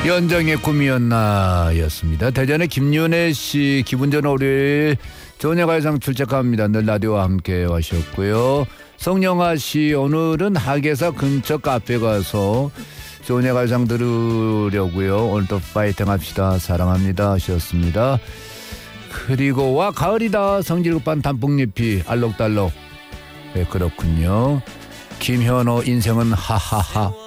연정의 꿈이었나 였습니다. 대전의 김윤혜 씨 기분 좋은 월요일 좋은 가요상 출첵합니다. 늘 라디오와 함께 하셨고요. 성영아 씨 오늘은 하계사 근처 카페 가서 좋은 가요상 들으려고요. 오늘도 파이팅 합시다. 사랑합니다 하셨습니다. 그리고 와 가을이다 성질급한 단풍잎이 알록달록. 네, 그렇군요. 김현호 인생은 하하하